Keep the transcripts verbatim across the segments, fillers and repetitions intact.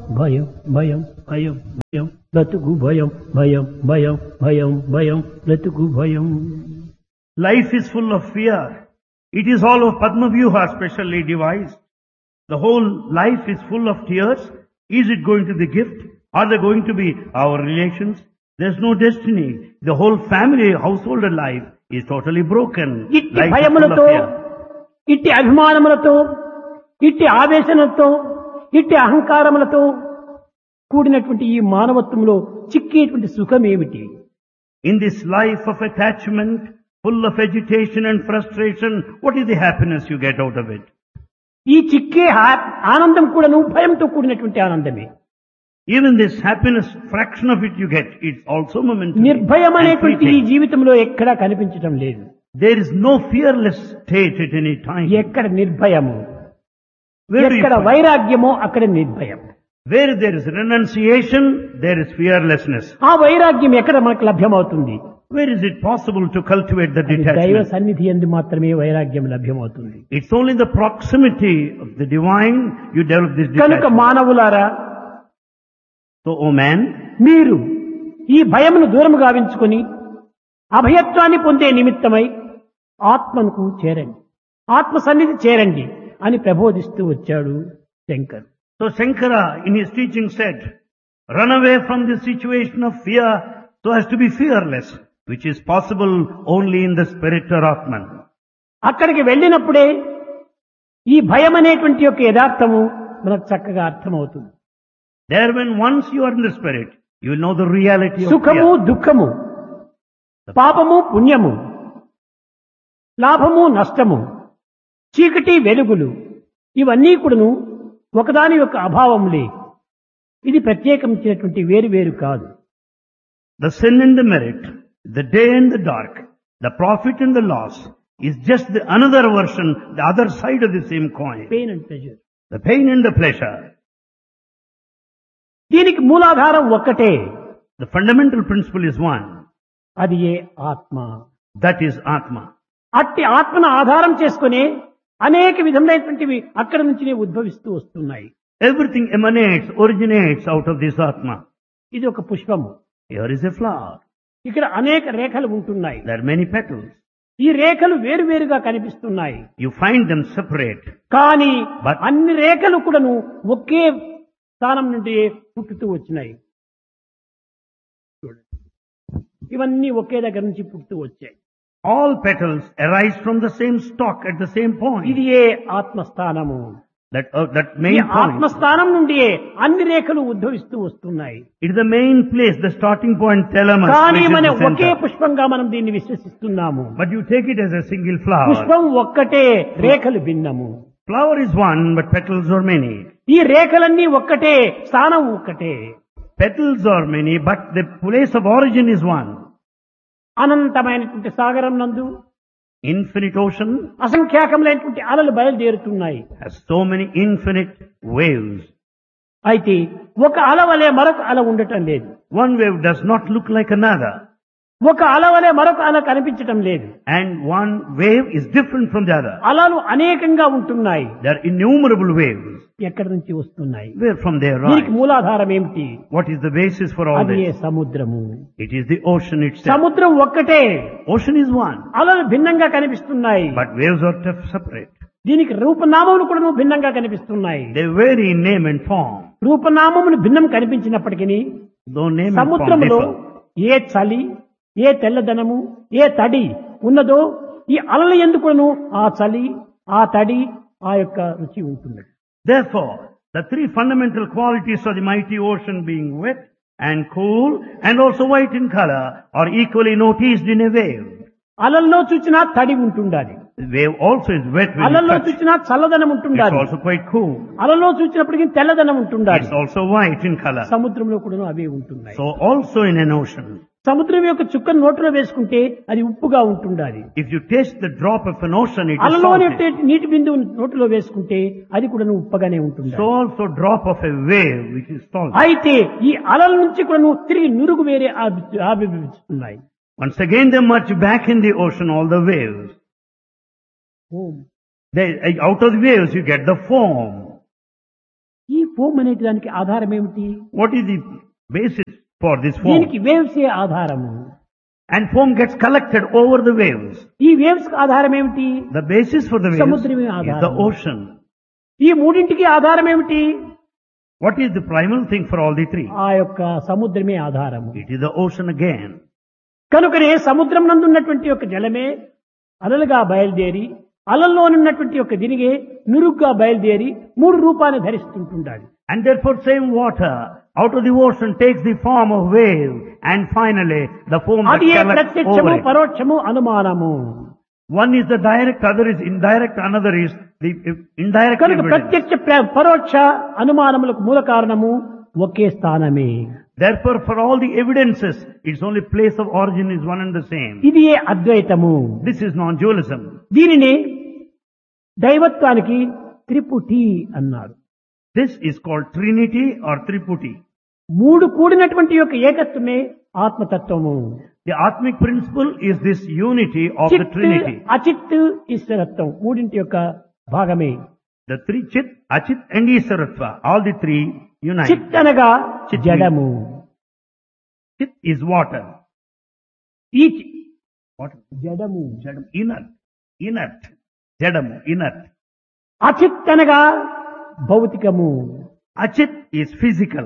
భయం భయం భయం భయం బ్రతుకు భయం భయం భయం భయం భయం బ్రతుకు భయం. Life is full of fear. It is all of Padma Vyuha specially devised. The whole life is full of tears. Is it going to be gift? Are they going to be our relations? There's no destiny. The whole family, household life is totally broken. ఇట్టి Life is full of భయములతో, fear. ఇట్టి అభిమానములతో, ఇట్టి ఆవేశంతో, ఇట్టి అహంకారములతో కూడినటువంటి ఈ మానవత్వంలో చిక్కేటువంటి సుఖం ఏమిటి? In this life of attachment, full of agitation and frustration, what is the happiness you get out of it? ఈ చిక్కే ఆ- ఆనందం కూడాను భయంతో కూడినటువంటి ఆనందమే. Even this happiness, fraction of it you get, it's also momentary. నిర్భయం and అనేటువంటి ఈ fleeting. జీవితంలో ఎక్కడా కనిపించడం లేదు. There is no fearless state at any time. ఎక్కడ నిర్భయము, Where, do you ఎక్కడ find- వైరాగ్యమో అక్కడ నిర్భయం. where there is renunciation, there is fearlessness. ఆ వైరాగ్యం ఎక్కడ మనకు లభ్యమవుతుంది? Where is it possible to cultivate the అది దైవ detachment? సన్నిధి యందు మాత్రమే వైరాగ్యం లభ్యమవుతుంది. It's only in the proximity of the divine you develop this కనుక detachment. మానవులారా, So, O man, మీరు ఈ భయమును దూరము గావించుకొని అభయత్వాన్ని పొందే నిమిత్తమై ఆత్మకు చేరండి, ఆత్మ సన్నిధి చేరండి అని ప్రబోధిస్తూ వచ్చాడు Shankar. so Shankara in his teaching said, run away from this situation of fear so as to be fearless, which is possible only in the spirit or Atman. అక్కడికి వెళ్ళినప్పుడే ఈ భయం అనేటువంటి యొక్క యథార్థము మనకు చక్కగా అర్థమవుతుంది. There when once you are in the spirit, you will know the reality of సుఖము fear. దుఃఖము, పాపము పుణ్యము, లాభము నష్టము, చీకటి వెలుగులు, ఇవన్నీ కూడాను ఒకదాని యొక్క అభావములే. ఇది ప్రత్యేకించినటువంటి వేరు వేరు కాదు. The sin and the merit, the day and the dark, the profit and the loss is just the another version, the other side of the same coin. Pain and pleasure. The pain and the pleasure. దీనికి మూలాధారం ఒక్కటే, The fundamental principle is one. అది ఏ ఆత్మ. That is Atma. అట్టి ఆత్మను ఆధారం చేసుకుని అనేక విధములైనటువంటివి అక్కడి నుంచి ఉద్భవిస్తూ వస్తున్నాయి. Everything emanates, originates out of this Atma. ఇది ఒక పుష్పము, Here is a flower. ఇక్కడ అనేక రేఖలు ఉంటున్నాయి. There are many petals. ఈ రేఖలు వేరువేరుగా కనిపిస్తున్నాయి. You find them separate. కానీ But- అన్ని రేఖలు కూడాను ఒకే స్థానం నుండి పుట్టుతూ వచ్చినాయి. చూడండి, ఇవన్నీ ఒకే దగ్గర నుంచి పుట్టుతూ వచ్చాయి. All petals arise from the same stalk at the same point. ఇది ఏ ఆత్మస్థానము. That, uh, that ఈ main point. ఆత్మస్థానం నుండి అన్ని రేఖలు ఉద్భవిస్తూ వస్తున్నాయి. It is the main place, the starting point, thalamus, కానీ which is మనం the ఒకే center. పుష్పంగా మనం దీన్ని విశ్వసిస్తున్నాము. But you take it as a single flower. పుష్పం ఒక్కటే, రేఖలు భిన్నము. Flower is one, but petals are many. ఈ రేఖలన్నీ ఒక్కటే, స్థానం ఒక్కటే. Petals are many, but the place of origin is one. అనంతమైనటువంటి సాగరం నందు Infinite ocean అసంఖ్యాకములైనటువంటి అలలు బయలుదేరుతున్నాయి. has so many infinite waves. అయితే ఒక అల వలె మరొక అల ఉండటం లేదు. One wave does not look like another, ఒక అల వలె మరొక అల కనిపించటం లేదు. and one wave is different from the other. అలలు అనేకంగా ఉంటున్నాయి. There are innumerable waves. ఎక్కడి నుంచి వస్తున్నాయి? Where from they దీనికి arise? మూలాధారం ఏమిటి? What is the basis for all అది ఏ this? సముద్రము. It is the ocean itself. సముద్రం ఒక్కటే, Ocean is one, అలలు భిన్నంగా కనిపిస్తున్నాయి. but waves are tough separate. దీనికి రూపనామములు కూడా భిన్నంగా కనిపిస్తున్నాయి. They vary in name and form. రూపనామములు భిన్నం కనిపించినప్పటికీ Though name and form సముద్రములో differ. ఏ చలి, ఏ తెల్లదనము, ఏ తడి ఉన్నదో ఈ అలల ఎందుకును ఆ చలి, ఆ తడి, ఆ యొక్క రుచి ఉంటుంది. Therefore, the three fundamental qualities of the mighty ocean being wet and cool and also white in color are equally noticed in a wave. అలల్లో చూచినా తడి ఉంటుండాలి, The wave also is wet when you అలల్లో touch. చూచినా చల్లదనం It's ఉంటుండాలి, also quite cool. అలలో చూచినప్పటికీ తెల్లదనం ఉంటుండాలి. It's also white in color. సముద్రంలో కూడా అవే ఉంటున్నాయి. So also in an ocean, సముద్రం యొక్క చుక్కను నోట్లో వేసుకుంటే అది ఉప్పుగా ఉంటుండాలి. if you taste the drop of an ocean, it is అలలోని salty. నీటి బిందువు నోట్లో వేసుకుంటే అది కూడా ఉప్పగానే ఉంటుంది. So also drop of a wave which is salty. అయితే ఈ అలల నుంచి కూడా నువ్వు తిరిగి నురుగు వేరే ఆవి- ఆవిర్భవిస్తున్నాయి. Once again they merge back in the ocean, all the waves. Om. They, out of the waves you get the foam. ఈ ఫోమ్ అనే దానికి ఆధారం ఏమిటి? What is the basis for this foam? దీనికి వేవ్స్ ఏ ఆధారము. And foam gets collected over the waves. ఈ waves కి ఆధారం ఏమిటి? The basis for the waves సముద్రమే is ఆధారం. the ocean. ఈ మూడింటికి ఆధారం ఏమిటి? What is the primal thing for all the three? ఆ యొక్క సముద్రమే ఆధారము. It is the ocean again. కనుకనే సముద్రం నందు ఉన్నటువంటి యొక్క జలమే అలలుగా బయలుదేరి అలల్లోనున్నటువంటి యొక్క దినిగే నురుగ్గా బయలుదేరి మూడు రూపాన్ని ధరిస్తుంటుండాలి. And therefore same water out of the ocean takes the form of wave and finally the foam that అది ఏ collects ప్రత్యక్షము over it. పరోక్షము అనుమానము. One is the direct, other is indirect, another is the indirect కనుక evidence. ప్రత్యక్ష ప్ర- పరోక్ష అనుమానములకు మూల కారణము ఒకే స్థానమే. Therefore for all the evidences, its only place of origin is one and the same. ఇది ఏ అద్వైతము. This is non-dualism. దీనిని దైవత్వానికి త్రిపుటి అన్నారు. This is called Trinity or Triputi. మూడు కూడినటువంటి యొక్క ఏకత్వమే ఆత్మతత్వము. The Atmic principle is this unity of the చిత్ Trinity. అచిత్ ఈశ్వరత్వం మూడింటి యొక్క భాగమే. The three Chit, Achit and Iswaratva, all the three unite. చిత్ అనగా చిత్ జడము. Chit is water. ఈ చి- Water. జడము. Jadam, inert. Inert. Jadamu, inert. అచిత్ అనగా భౌతికము. Achit is physical.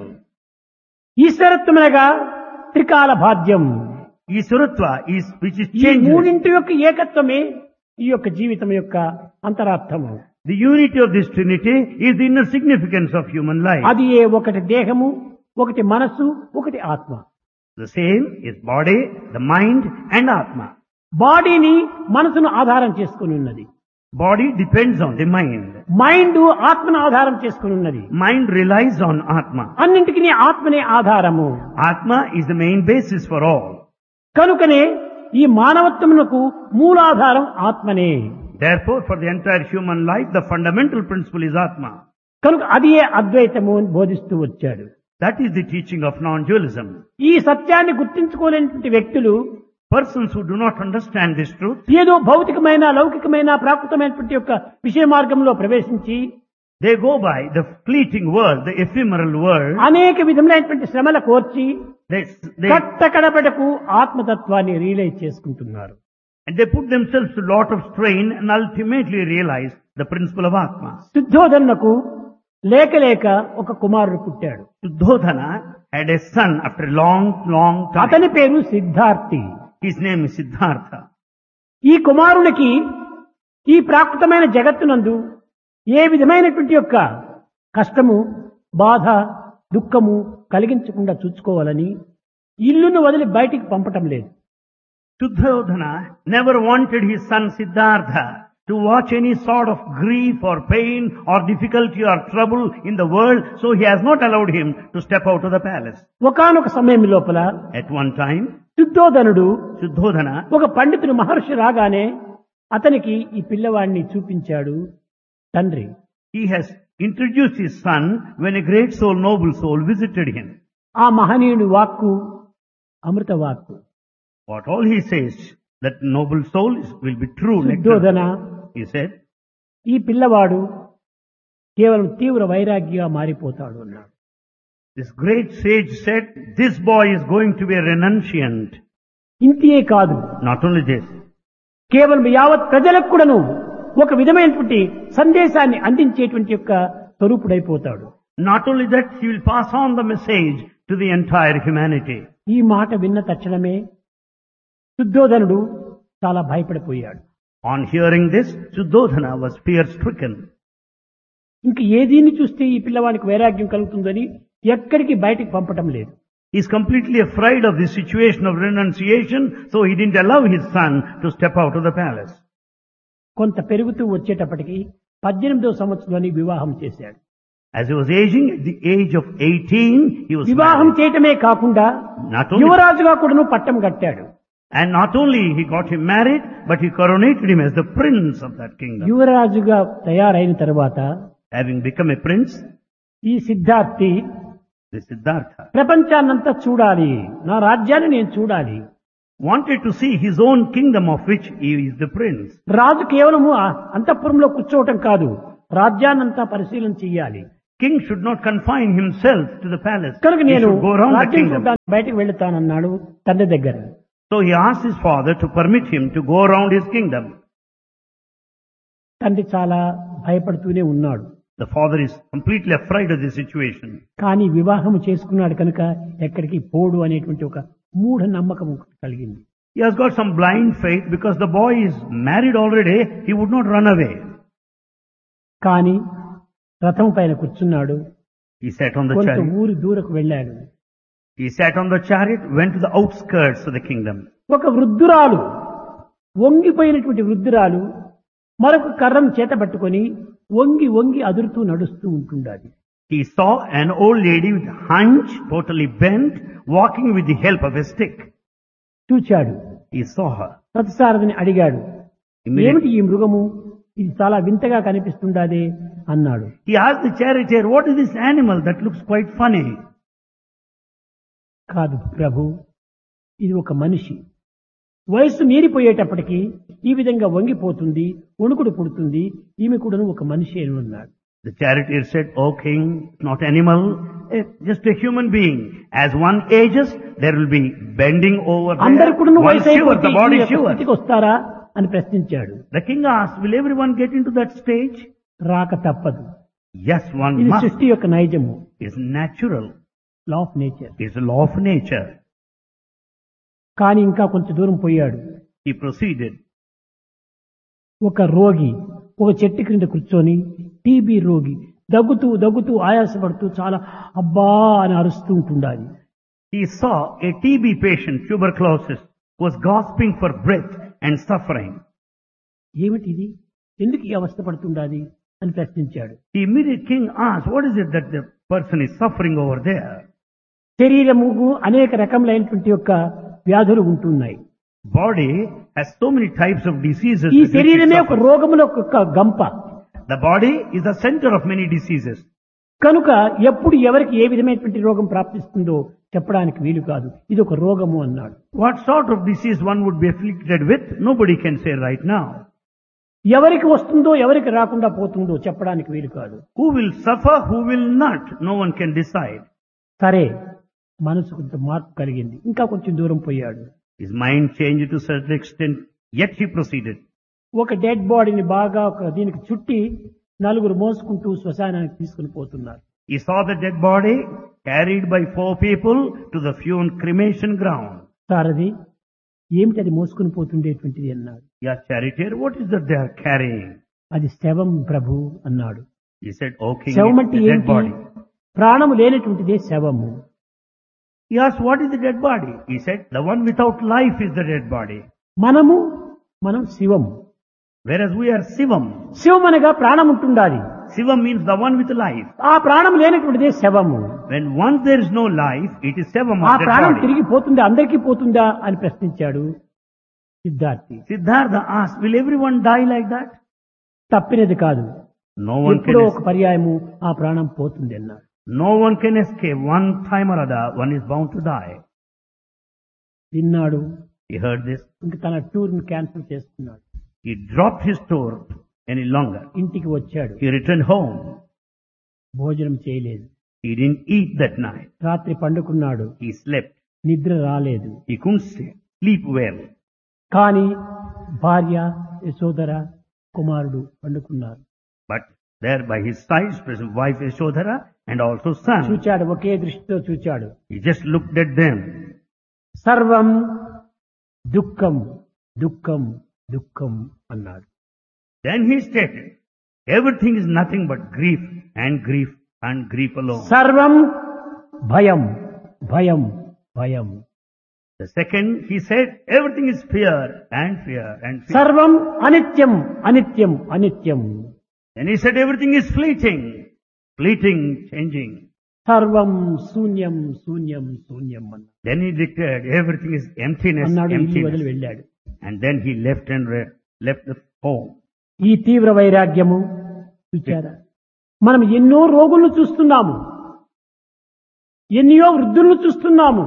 ఈశ్వరత్వం అనగా త్రికాల బాధ్యం. Iswaratva is, which is ఈ changeless. మూడింటి యొక్క ఏకత్వమే ఈ యొక్క జీవితం యొక్క అంతరార్థము. The unity of this Trinity is the inner significance of human life. అది ఏ ఒకటి దేహము, ఒకటి మనస్సు, ఒకటి ఆత్మ. The same is body, the mind and Atma. బాడీని మనసును ఆధారం చేసుకుని ఉన్నది. Body depends on the mind. Mind ఆత్మను ఆధారం చేసుకుని ఉన్నది. Mind relies on Atma. అన్నింటికి ఆత్మనే ఆధారము. Atma is the main basis for all. కనుకనే ఈ మానవత్వమునకు మూలాధారం ఆత్మనే. Therefore, for the entire human life, the fundamental principle is Atma. కనుక అది ఏ అద్వైతము అని బోధిస్తూ వచ్చాడు. That is the teaching of non-dualism. ఈ సత్యాన్ని గుర్తించుకోలేనటువంటి వ్యక్తులు Persons who do not understand this truth, ఏదో భౌతికమైన లౌకికమైన ప్రాకృతమైనటువంటి యొక్క విషయ మార్గంలో ప్రవేశించి they go by the fleeting world, the ephemeral world. అనేక విధములైనటువంటి శ్రమల కోర్చి They, they, కట్టకడబడకు ఆత్మతత్వాన్ని రియలైజ్ చేసుకుంటున్నారు. and they put themselves to a lot of strain and ultimately realize the principle of Atma. శుద్ధోధనకు లేక లేక ఒక కుమారుడు పుట్టాడు. Suddhodana had a son after a long, long time. అతని పేరు Siddharthi. His name is Siddhartha. ఈ కుమారునికి ఈ ప్రాకృతమైన జగత్తునందు ఏ విధమైనటువంటి యొక్క కష్టము, బాధ, దుఃఖము కలిగించకుండా చూసుకోవాలని ఇల్లును వదిలి బయటికి పంపటం లేదు. Suddhodana never wanted his son Siddhartha to watch any sort of grief or pain or difficulty or trouble in the world, so he has not allowed him to step out of the palace. ఒకానొక సమయం లోపల At one time, శుద్ధోధనుడు Suddhodana, ఒక పండితుడు మహర్షి రాగానే అతనికి ఈ పిల్లవాడిని చూపించాడు తండ్రి. he has introduced his son when a great soul, noble soul visited him. ఆ మహనీయుని వాక్కు అమృత వాక్కు. What all he says, that noble soul is, will be true. శుద్ధోధన, nectar. He said, ఈ పిల్లవాడు కేవలం తీవ్ర వైరాగ్యగా మారిపోతాడు అన్నాడు. this great sage said, this boy is going to be a renunciant. ఇంతే కాదు, Not only this, కేవలం యావత్ ప్రజలకు కూడాను ఒక విధమైనటువంటి సందేశాన్ని అందించేటువంటి యొక్క స్వరూపుడైపోతాడు. not only that, he will pass on the message to the entire humanity. ఈ మాట విన్న తక్షణమే శుద్ధోధనుడు చాలా భయపడిపోయాడు. On hearing this, Suddhodana was fear-stricken. ఇంక ఏదీని చూస్తే ఈ పిల్లవానికి వైరాగ్యం కలుగుతుందని ఎక్కడికి బయటికి పంపటం లేదు. He is completely afraid of the situation of renunciation, so he didn't allow his son to step out of the palace. కొంత పెరుగుతూ వచ్చేటప్పటికి పద్దెనిమిదో సంవత్సరంలోని వివాహం చేశాడు. As he was aging, at the age of eighteen, he was వివాహం married. చేయటమే కాకుండా Not only, యువరాజుగా కూడాను పట్టం కట్టాడు. and not only he got him married, but he coronated him as the prince of that kingdom. యువరాజుగా తయారైన తర్వాత Having become a prince, ఈ Siddharthi the Siddhartha ప్రపంచాన్నంతా చూడాలి, నా రాజ్యాన్ని నేను చూడాలి. wanted to see his own kingdom of which he is the prince. రాజు కేవలము ఆ అంతఃపురంలో కూర్చోవటం కాదు, రాజ్యాన్నంతా పరిశీలన చెయ్యాలి. King should not confine himself to the palace. కనుక He నేను should go around the రాజ్యం kingdom. చూడడానికి బయటకు వెళ్తానన్నాడు తండ్రి దగ్గర. So he asked his father to permit him to go around his kingdom. తండ్రి చాలా భయపడుతూనే ఉన్నాడు. The father is completely afraid of the situation. కానీ వివాహం చేసుకున్నాడు కనుక ఎక్కడికి పోడు అనేటువంటి ఒక మూఢ నమ్మకం కలిగింది. He has got some blind faith because the boy is married already, he would not run away. కానీ రథం పైన కూర్చున్నాడు. He sat on the కొంత chariot. ఊరి దూరకు వెళ్ళాడు. He sat on the chariot, went to the outskirts of the kingdom. ఒక వృద్ధురాలు, వంగిపోయినటువంటి వృద్ధురాలు మరొక కర్రను చేత పట్టుకొని వంగి వంగి అదురుతూ నడుస్తూ ఉంటుండాలి. He saw an old lady with hunch, totally bent, walking with the help of a stick. చూచాడు. He saw her. రథసారథిని అడిగాడు, Immediately, ఏమిటి ఈ మృగము, ఇది చాలా వింతగా కనిపిస్తుండాదే అన్నాడు. he asked the charioteer, what is this animal that looks quite funny? కాదు ప్రభు, ఇది ఒక మనిషి. వయస్సు మీరిపోయేటప్పటికీ ఈ విధంగా వంగిపోతుంది, వణుకుడు పుడుతుంది, ఈమె కూడాను ఒక మనిషి అని అన్నాడు. The charioteer said, O king, not animal, eh, just a human being. As one ages, there will be bending over అందరు there. కూడాను One వయసు shiver, అయిపోతే the ఈ body యొక్క shiver. స్థితికి వస్తారా అని ప్రశ్నించాడు. The king asked, will everyone get into that stage? రాక తప్పదు. Yes, one ఇది must. సృష్టి యొక్క నైజము, It's natural. Law of nature. It's a law of nature. కానీ ఇంకా కొంచెం దూరం పోయాడు. He proceeded. ఒక రోగి ఒక చెట్టు క్రింద కూర్చొని, టీబీ రోగి దగ్గుతూ దగ్గుతూ ఆయాసపడుతూ చాలా అబ్బా అని అరుస్తూ ఉంటుండాలి. He saw a T B patient, tuberculosis, was gasping for breath and suffering. ఏమిటిది, ఎందుకు ఈ అవస్థ పడుతుండాలి అని ప్రశ్నించాడు. The immediate king asked, what is it that the person is suffering over there? శరీరముకు అనేక రకములైనటువంటి యొక్క వ్యాధులు ఉంటున్నాయి. Body has so many types of diseases. ఈ with which it శరీరమే ఒక suffers. రోగముల యొక్క గంప. The body is the center of many diseases. కనుక ఎప్పుడు ఎవరికి ఏ విధమైనటువంటి రోగం ప్రాప్తిస్తుందో చెప్పడానికి వీలు కాదు. ఇది ఒక రోగము అన్నాడు. What sort of disease one would be afflicted with, nobody can say right now. ఎవరికి వస్తుందో ఎవరికి రాకుండా పోతుందో చెప్పడానికి వీలు కాదు. Who will suffer, who will not, no one can decide. సరే, మనసు కొంత మార్పు కలిగింది. ఇంకా కొంచెం దూరం పోయాడు. His mind changed to a certain extent, yet he proceeded. ఒక డెడ్ బాడీని బాగా ఒక దీనికి చుట్టి నలుగురు మోసుకుంటూ శ్మశానానికి తీసుకుని పోతున్నారు. He saw the dead body carried by four people to the funeral cremation ground. సారథి, ఏమిటి అది మోసుకుని పోతుండేటువంటిది అన్నాడు. Yeah, charioteer, what is that they are carrying? అది శవం ప్రభు అన్నాడు. He said, okay, శవం it's అంటే the dead ఏంటి? body. ప్రాణము లేనటువంటిదే శవము. He asked, what is the dead body? He said, the one without life is the dead body. మనము మనం శివము. Whereas we are Sivam. శివం అనగా ప్రాణం ఉంటుండాలి. Sivam means the one with life. ఆ ప్రాణం లేనటువంటిదే శవము. When once there is no life, it is Sivam ఆ of dead ప్రాణం body. తిరిగి పోతుందా, అందరికీ పోతుందా అని ప్రశ్నించాడు Siddharthi. Siddhartha asked, will everyone die like that? తప్పినది కాదు. No one can ఎప్పుడో ఒక escape. పర్యాయము ఆ ప్రాణం పోతుంది అన్నాడు. No one can escape. One time or other, one is bound to die. విన్నాడు. He heard this. ఇంక తన టూర్ ని క్యాన్సిల్ చేసుకున్నాడు. He dropped his tour any longer. ఇంటికి వచ్చాడు. He returned home. భోజనం చేయలేదు. He didn't eat that night. రాత్రి పండుకున్నాడు. He slept. నిద్ర రాలేదు. He couldn't sleep sleep well. కానీ భార్య, యశోదర, కుమారుడు పండుకున్నారు. But there by his side, present wife Yashodhara and also son. చూచాడు, ఒకే దృష్టితో చూచాడు. He just looked at them. సర్వం దుఃఖం దుఃఖం దుఃఖం అన్నాడు. Then he stated, everything is nothing but grief and grief and grief alone. సర్వం భయం భయం భయం. The second, he said, everything is fear and fear and fear. సర్వం అనిత్యం అనిత్యం అనిత్యం. Then he said, everything is fleeting, fleeting, changing. సర్వం శూన్యం శూన్యం శూన్యం అన్నాడు. Then he declared, everything is emptiness, అన్నాడు. ఇల్లు వదిలి emptiness. వెళ్ళాడు. And then he left and re- left the home. ఈ తీవ్ర వైరాగ్యము చూచారా, మనం ఎన్నో రోగులను చూస్తున్నాము, ఎన్నో వృద్ధులను చూస్తున్నాము,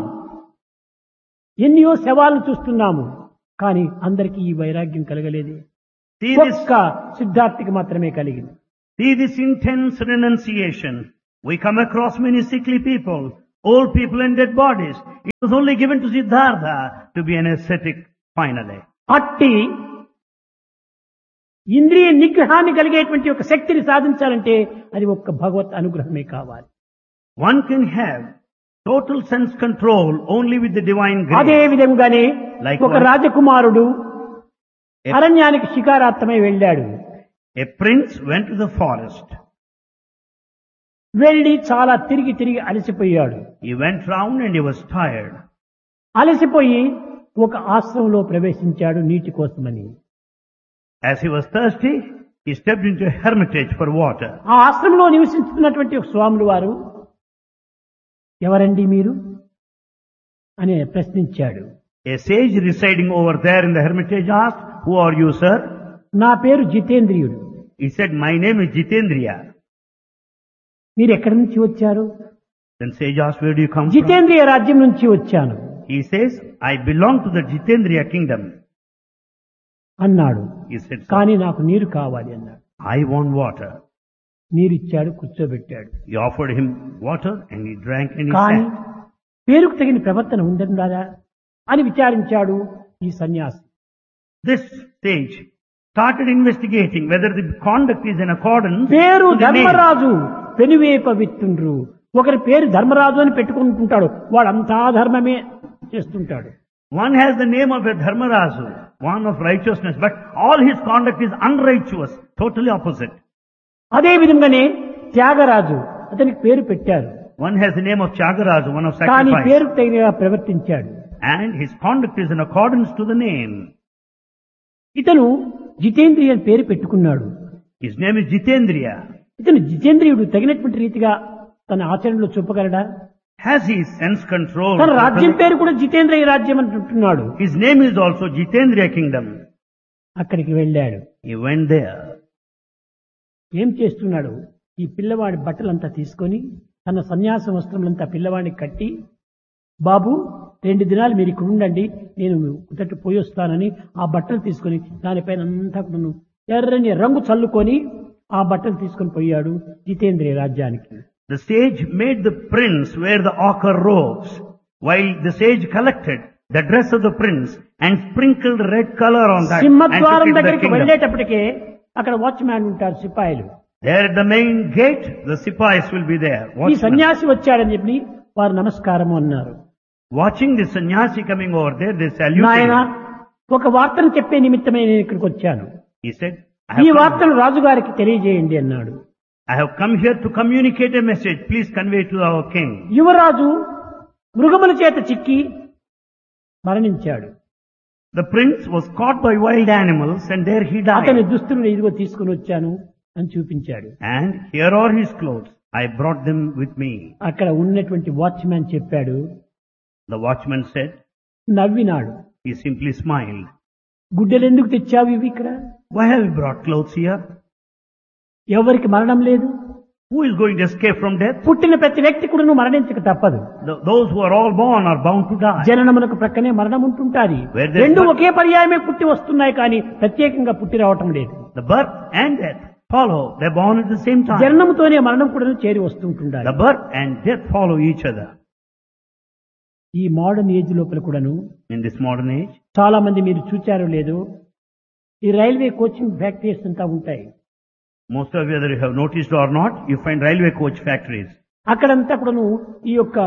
ఎన్నో శవాలను చూస్తున్నాము. కానీ అందరికీ ఈ వైరాగ్యం కలగలేదే. See this, ఒక్క సిద్ధార్థికి మాత్రమే కలిగింది. see this intense renunciation We come across many sickly people, old people and dead bodies. It was only given to Siddhartha to be an ascetic finally. అట్టి ఇంద్రియ నిగ్రహాన్ని కలిగేటువంటి ఒక శక్తిని సాధించాలంటే అది ఒక్క భగవత్ అనుగ్రహమే కావాలి. One can have total sense control only with the divine అదే grace. విధంగానే Likewise, ఒక రాజకుమారుడు a, అరణ్యానికి శికారార్థమై వెళ్ళాడు. a prince went to the forest. వెళ్లి చాలా తిరిగి తిరిగి అలసిపోయాడు. He went round and he was tired. అలసిపోయి ఒక ఆశ్రమంలో ప్రవేశించాడు నీటి కోసమని. As he was thirsty, he stepped into a hermitage for water. ఆ ఆశ్రమంలో నివసిస్తున్నటువంటి ఒక స్వాములు వారు, ఎవరండి మీరు అని ప్రశ్నించాడు. A sage residing over there in the hermitage asked, "Who are you, sir?" నా పేరు జితేంద్రియుడు. He said, "My name is Jitendriya." మీరు ఎక్కడి నుంచి వచ్చారు? Then sage asked, "Where do you come from?" జితేంద్రియ రాజ్యం నుంచి వచ్చాను He says, "I belong to the Jitendriya kingdom." అన్నాడు. He said, "Sir, కానీ నాకు నీరు కావాలి అన్నాడు. I want water." నీరు ఇచ్చాడు, కూర్చోబెట్టాడు. He offered him water and he drank and he కానీ sat. పేరుకు తగిన ప్రవర్తన ఉందా అని విచారించాడు ఈ సన్యాసి. This sage started investigating whether the conduct is in accordance పేరు to the name. ధర్మరాజు పెనువేప విత్తుండ్రు. ఒకరి పేరు ధర్మరాజు అని పెట్టుకుంటుంటాడు, వాడంతా ధర్మమే చేస్తుంటాడు. One has the name of a Dharmarazu, one of righteousness, but all his conduct is unrighteous, totally opposite. అదే విధంగానే త్యాగరాజు, అతనికి పేరు పెట్టారు, One has the name of Tyagaraja, one of కానీ sacrifice, పేరుకు తగినగా ప్రవర్తించాడు. and his conduct is in accordance to the name. ఇతను జితేంద్రియ అని పేరు పెట్టుకున్నాడు. His name is Jitendriya. ఇతను జితేంద్రియుడు తగినటువంటి రీతిగా తన ఆచరణలో చూపగలడా? Has he sense control? తన రాజ్యం పేరు కూడా జితేంద్రియ రాజ్యం అంటుంటున్నాడు. His name is also Jitendriya kingdom. అక్కడికి వెళ్ళాడు. He went there. ఏం చేస్తున్నాడు? ఈ పిల్లవాడి బట్టలంతా తీసుకొని తన సన్యాస వస్త్రములంతా పిల్లవాడికి కట్టి, బాబు రెండు దినాలు మీరు ఇక్కడ ఉండండి, నేను కుదట్టు పోయి వస్తానని ఆ బట్టలు తీసుకొని దానిపైన అంతా కూడా ఎర్రని రంగు చల్లుకొని ఆ బట్టలు తీసుకొని పోయాడు జితేంద్రియ రాజ్యానికి. The sage made the prince wear the ochre robes, while the sage collected the dress of the prince and sprinkled red color on that and took సింహద్వారం it to the దగ్గరికి kingdom. వెళ్ళేటప్పటికే అక్కడ వాచ్మ్యాన్ ఉంటారు, సిపాయిలు. There at the main gate, the sipais will be there, ఈ watchmen. సన్యాసి వచ్చాడని చెప్పి వారు నమస్కారము అన్నారు. Watching the sannyasi coming over there, they saluted నాయన, him. ఒక వార్తను చెప్పే నిమిత్తమే నేను ఇక్కడికి వచ్చాను. He said, I ఈ have, come, వార్తను రాజుగారికి తెలియజేయండి అన్నాడు. I have come here to communicate a message. Please convey to our king. యువరాజు మృగముల చేత చిక్కి మరణించాడు. The prince was caught by wild animals and there he అతని died. దుస్తులను ఇదిగో తీసుకుని వచ్చాను అని చూపించాడు. And here are his clothes. I brought them with me. అక్కడ ఉన్నటువంటి వాచ్మ్యాన్ చెప్పాడు, The watchman said, నవ్వినాడు. he simply smiled. గుడ్డలు ఎందుకు తెచ్చావు ఇవి ఇక్కడ? Why have you brought clothes here? ఎవరికి మరణం లేదు. Who is going to escape from death? పుట్టిన ప్రతి వ్యక్తి కూడా నువ్వు మరణించక తప్పదు. Th- Those who are all born are bound to die. జననమునకు ప్రక్కనే మరణం ఉంటుంటాది. Where there's రెండు birth- ఒకే పర్యాయమే పుట్టి వస్తున్నాయి, కానీ ప్రత్యేకంగా పుట్టి రావటం లేదు. The birth and death follow. They're born at the same time. జననముతోనే మరణం కూడా చేరి వస్తుంటుండాలి. The birth and death follow each other. ఈ మోడర్న్ ఏజ్ లోపల కూడాను In this modern age, చాలా మంది మీరు చూచారో లేదో, ఈ రైల్వే కోచింగ్ ఫ్యాక్టరీస్ అంతా ఉంటాయి. most of you, whether you have noticed or not, you find railway coach factories. అక్కడంతా కూడాను ఈ యొక్క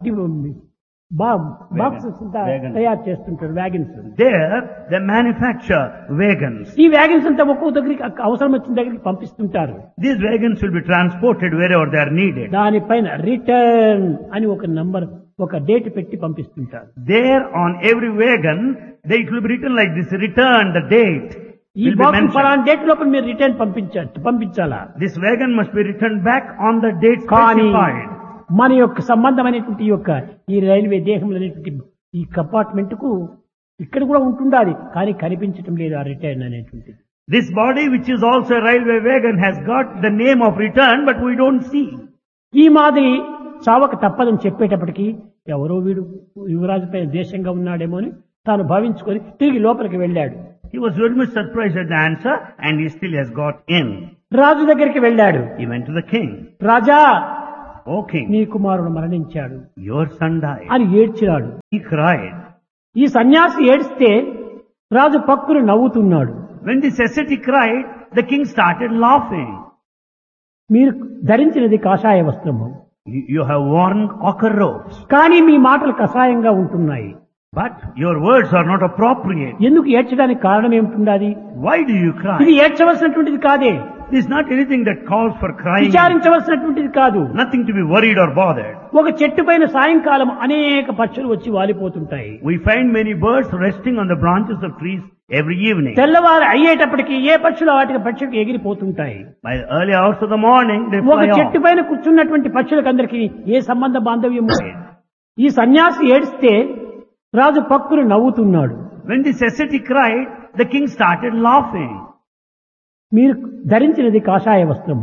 బాక్సెస్ అంతా Wagons. తయారు చేస్తుంటారు, wagons. There, they manufacture wagons. ఈ వ్యాగన్స్ అంతా ఒక్కో దగ్గరికి అక్క- అవసరం వచ్చిన దగ్గరికి పంపిస్తుంటారు. These wagons will be transported wherever they are needed. దానిపైన రిటర్న్ అని ఒక నంబర్, ఒక డేట్ పెట్టి పంపిస్తుంటారు. There on every wagon, they, it will be written like this, return, the date ఈ will be బాక్స్ mentioned. ఫలానా డేట్ లోపల మీరు రిటర్న్ పంపించచ్చు పంపించాలా. This wagon must be returned back on the date కానీ specified. మన యొక్క సంబంధమైనటువంటి ఈ యొక్క ఈ రైల్వే దేహంలో అనేటువంటి ఈ కంపార్ట్మెంట్ కు ఇక్కడ కూడా ఉంటుండాలి, కానీ కనిపించటం లేదు ఆ రిటర్న్ అనేటువంటిది. This body, which is also a railway wagon, has got the name of return, but we don't see. ఈ మాదిరి చావక తప్పదని చెప్పేటప్పటికి ఎవరో వీడు యువరాజు పైన దేశంగా ఉన్నాడేమో అని తాను భావించుకొని తిరిగి లోపలికి వెళ్ళాడు. He was very much surprised at the answer, and he still has got in. రాజు దగ్గరికి వెళ్ళాడు. He went to the king. Raja, O king, నీ కుమారుడు మరణించాడు your son died. అని ఏడ్చినాడు. He cried. ఈ సన్యాసి ఏడిస్తే రాజు పక్కున నవ్వుతున్నాడు. When this ascetic cried, the king started laughing. మీరు ధరించినది కాషాయ వస్త్రము, You, you have worn ochre robes, కానీ మీ మాటలు కషాయంగా ఉంటున్నాయి. but your words are not appropriate. ఎందుకు ఏడ్చడానికి కారణం ఏమిటి? Why do you cry? ఇది ఏడ్చవలసినటువంటిది కాదే, This is not anything that calls for crying. విచారించవలసినటువంటిది కాదు. Nothing to be worried or bothered. ఒక చెట్టు పైన సాయంకాలం అనేక పక్షులు వచ్చి వాలిపోతుంటాయి. We find many birds resting on the branches of trees every evening. తెల్లవారు అయ్యేటప్పటికి ఏ పక్షులు వాటికి పక్షులకు ఎగిరిపోతుంటాయి. By the early hours of the morning, they ఒక fly చెట్టు off. పైన కూర్చున్నటువంటి పక్షులకందరికీ ఏ సంబంధ బాంధవ్యం లేదు. ఈ సన్యాసి ఏడిస్తే రాజు పక్కున నవ్వుతున్నాడు. When this ascetic cried, the king started laughing. మీరు ధరించినది కాషాయ వస్త్రము,